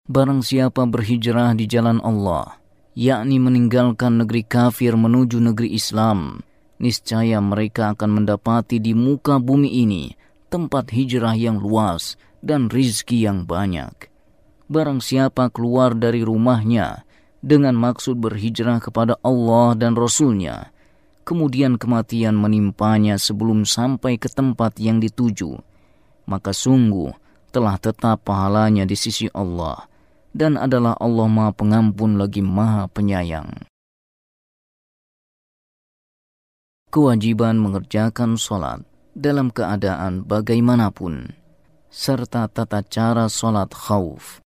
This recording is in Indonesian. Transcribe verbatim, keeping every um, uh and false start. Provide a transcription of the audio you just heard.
Barang siapa berhijrah di jalan Allah, yakni meninggalkan negeri kafir menuju negeri Islam, niscaya mereka akan mendapati di muka bumi ini tempat hijrah yang luas dan rizki yang banyak. Barang siapa keluar dari rumahnya dengan maksud berhijrah kepada Allah dan Rasul-Nya, kemudian kematian menimpanya sebelum sampai ke tempat yang dituju, maka sungguh telah tetap pahalanya di sisi Allah, dan adalah Allah Maha Pengampun lagi Maha Penyayang. Kewajiban mengerjakan sholat dalam keadaan bagaimanapun, serta tata cara sholat khauf.